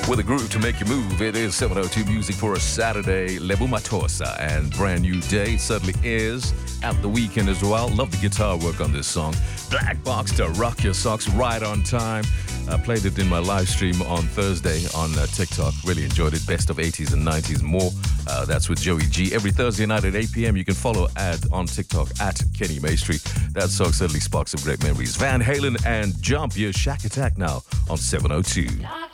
With a groove to make you move, it is 702 music for a Saturday. Lebu Matosa and brand new day. It certainly is at the weekend as well. Love the guitar work on this song. Black Box to rock your socks right on time. I played it in my live stream on Thursday on TikTok. Really enjoyed it. Best of 80s and 90s more. That's with Joey G. Every Thursday night at 8 p.m. You can follow on TikTok at Kenny Maestri. That song certainly sparks some great memories. Van Halen and Jump, your Shack Attack now on 702.